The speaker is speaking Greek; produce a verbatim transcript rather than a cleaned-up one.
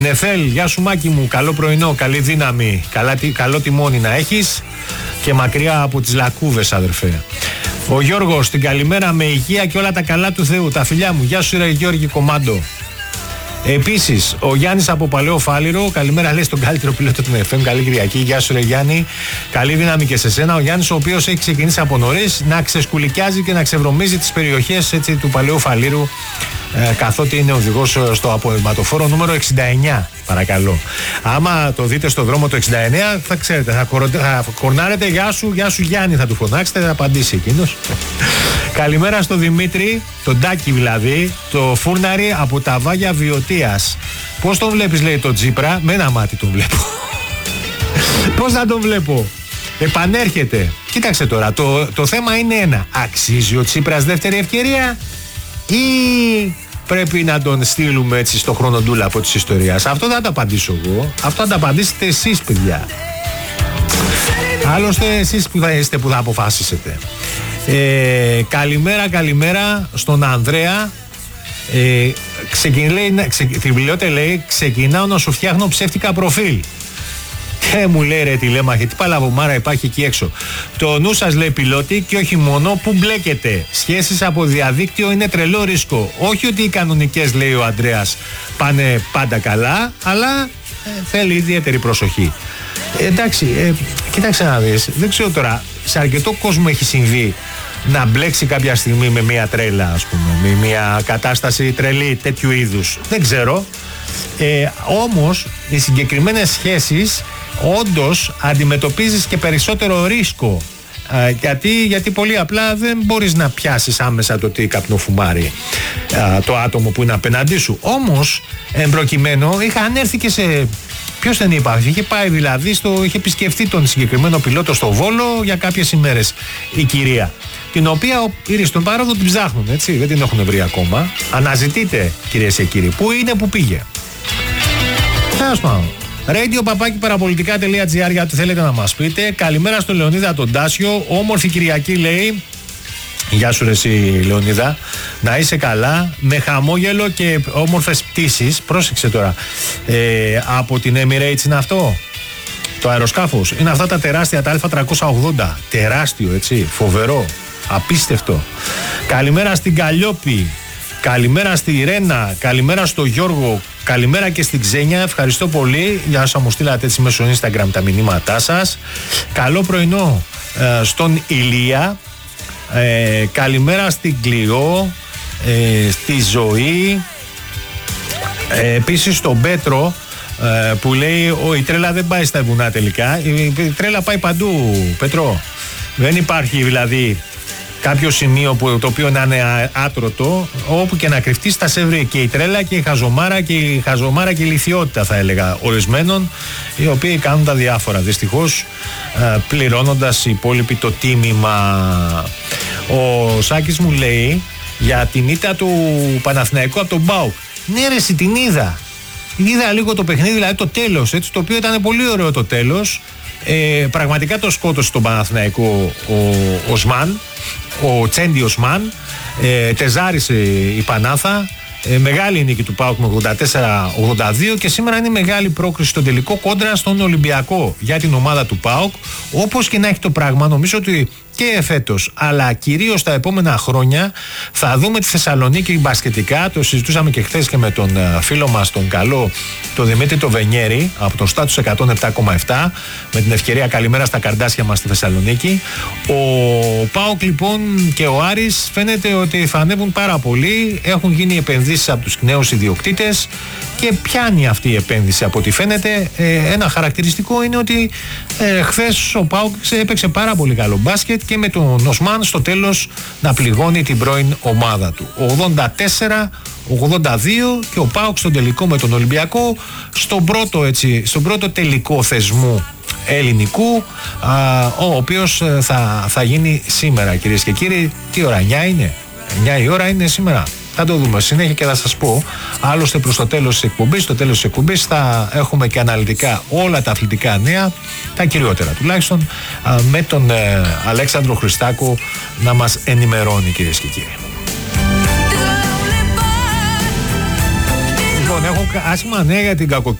Νεφέλ, γεια σου Μάκη μου, καλό πρωινό, καλή δύναμη, καλά, καλό τιμόνι να έχεις και μακριά από τις λακκούβες αδερφέ. Ο Γιώργος, την καλημέρα με υγεία και όλα τα καλά του Θεού, τα φιλιά μου, γεια σου ρε Γιώργη Κομμάντο. Επίσης, ο Γιάννης από Παλαιό Φάληρο, καλημέρα λέει στον καλύτερο πιλότο του εφ εμ, καλή Κυριακή, γεια σου ρε Γιάννη, καλή δύναμη και σε σένα. Ο Γιάννης ο οποίος έχει ξεκινήσει από νωρίς να ξεσκουλικιάζει και να ξεβρωμίζει τις περιοχές έτσι, του Παλαιού Φαλήρου, ε, καθότι είναι οδηγός στο απορριμματοφόρο νούμερο εξήντα εννιά, παρακαλώ. Άμα το δείτε στο δρόμο το εξήντα εννιά θα ξέρετε, θα, κορο... θα κορνάρετε, γεια σου, γεια σου Γιάννη, θα του φωνάξετε, θα απαντήσει εκείνος. Καλημέρα στο Δημήτρη, τον Τάκη δηλαδή, το φούρναρι από τα Βάγια Βιωτίας. Πώς τον βλέπεις λέει το Τσίπρα, με ένα μάτι τον βλέπω. Πώς θα τον βλέπω, επανέρχεται. Κοίταξε τώρα, το, το θέμα είναι ένα, αξίζει ο Τσίπρας δεύτερη ευκαιρία ή πρέπει να τον στείλουμε έτσι στο χρονοτούλα από της ιστορίας? Αυτό δεν θα το απαντήσω εγώ, αυτό θα το απαντήσετε εσείς παιδιά. Άλλωστε εσείς που θα είστε που θα αποφάσισετε. Ε, καλημέρα, καλημέρα στον Ανδρέα. Ε, ξεκινάει, ξε, λέει, ξεκινάω να σου φτιάχνω ψεύτικα προφίλ. Ε, μου λέει ρε τηλέμαχε, τι παλαβομάρα υπάρχει εκεί έξω. Το νου σας λέει πιλότη και όχι μόνο που μπλέκεται. Σχέσεις από διαδίκτυο είναι τρελό ρίσκο. Όχι ότι οι κανονικές λέει ο Ανδρέας πάνε πάντα καλά, αλλά ε, θέλει ιδιαίτερη προσοχή. Ε, εντάξει, ε, κοίταξε να δεις, δεν ξέρω τώρα, σε αρκετό κόσμο έχει συμβεί να μπλέξει κάποια στιγμή με μια τρέλα, ας πούμε, με μια κατάσταση τρελή τέτοιου είδους. Δεν ξέρω. Ε, όμως, οι συγκεκριμένες σχέσεις όντως αντιμετωπίζεις και περισσότερο ρίσκο. Ε, γιατί, γιατί πολύ απλά δεν μπορείς να πιάσεις άμεσα το τι καπνοφουμάρει ε, το άτομο που είναι απέναντί σου. Όμως, εμπροκειμένο, είχαν έρθει και σε... Ποιος δεν είπα, είχε πάει δηλαδή, στο, είχε επισκεφτεί τον συγκεκριμένο πιλότο στο Βόλο για κάποιες ημέρες η κυρία, την οποία οι στον πάροδο την ψάχνουν, έτσι, δεν την έχουν βρει ακόμα. Αναζητείτε κυρίες και κύριοι, πού είναι, πού πήγε. Τέλος πάντων. radio παπάκι παραπολιτικά τελεία τζι άρ για ό,τι θέλετε να μας πείτε. Καλημέρα στο Λεωνίδα τον Τάσιο, όμορφη Κυριακή λέει. Γεια σου ρε εσύ Λεωνίδα, να είσαι καλά, με χαμόγελο και όμορφες πτήσεις. Πρόσεξε τώρα, ε, από την Emirates είναι αυτό το αεροσκάφος, είναι αυτά τα τεράστια, τα Α τριακόσια ογδόντα, τεράστιο έτσι, φοβερό, απίστευτο. Καλημέρα στην Καλλιόπη, καλημέρα στη Ρένα, καλημέρα στο Γιώργο, καλημέρα και στην Ξένια, ευχαριστώ πολύ για όσα μου στείλατε έτσι μέσω Instagram τα μηνύματά σας. Καλό πρωινό ε, στον Ηλία. Ε, καλημέρα στην Κλειό, ε, στη Ζωή, ε, επίσης στον Πέτρο ε, που λέει ο, η τρέλα δεν πάει στα βουνά τελικά, η, η τρέλα πάει παντού Πέτρο, δεν υπάρχει δηλαδή κάποιο σημείο που, το οποίο να είναι άτρωτο, όπου και να κρυφτείς θα σε βρει και η τρέλα και η χαζομάρα και η χαζομάρα και η λιθιότητα θα έλεγα ορισμένων, οι οποίοι κάνουν τα διάφορα δυστυχώς, πληρώνοντας οι υπόλοιποι το τίμημα. Ο Σάκης μου λέει για την ήττα του Παναθηναϊκού από τον ΠΑΟΚ. Ναι ρε εσύ την είδα, είδα λίγο το παιχνίδι, δηλαδή το τέλος, έτσι, το οποίο ήταν πολύ ωραίο το τέλος. Ε, πραγματικά το σκότωσε τον Παναθηναϊκό ο Οσμάν, ο Τσέντι Οσμάν, ε, τεζάρισε η Πανάθα, ε, μεγάλη νίκη του ΠΑΟΚ με ογδόντα τέσσερα ογδόντα δύο και σήμερα είναι μεγάλη πρόκριση στον τελικό κόντρα στον Ολυμπιακό για την ομάδα του ΠΑΟΚ. Όπως και να έχει το πράγμα, νομίζω ότι και φέτος αλλά κυρίως τα επόμενα χρόνια θα δούμε τη Θεσσαλονίκη μπασκετικά. Το συζητούσαμε και χθες και με τον φίλο μας τον καλό, τον Δημήτρη το Βενιέρη από το Στάτους εκατόν επτά κόμμα επτά, με την ευκαιρία καλημέρα στα καρδάσια μας στη Θεσσαλονίκη. Ο ΠΑΟΚ λοιπόν και ο Άρης φαίνεται ότι θα ανέβουν πάρα πολύ, έχουν γίνει επενδύσεις από τους νέους ιδιοκτήτες και πιάνει αυτή η επένδυση από ό,τι φαίνεται. Ε, ένα χαρακτηριστικό είναι ότι ε, χθες ο ΠΑΟΚ έπαιξε πάρα πολύ καλό μπάσκετ και με τον Οσμάν στο τέλος να πληγώνει την πρώην ομάδα του. ογδόντα τέσσερα ογδόντα δύο και ο ΠΑΟΚ στον τελικό με τον Ολυμπιακό, στον πρώτο, έτσι, στον πρώτο τελικό θεσμού ελληνικού, α, ο οποίος θα, θα γίνει σήμερα κυρίες και κύριοι. Τι ώρα, εννιά είναι? εννιά η ώρα είναι σήμερα. Θα το δούμε συνέχεια και θα σας πω. Άλλωστε προς το τέλος της εκπομπής, στο τέλος της εκπομπής θα έχουμε και αναλυτικά όλα τα αθλητικά νέα, τα κυριότερα τουλάχιστον, με τον ε, Αλέξανδρο Χριστάκο να μας ενημερώνει κυρίες και κύριοι. Λοιπόν, Λοιπόν, έχω άσχημα νέα για την κακοκαιρία.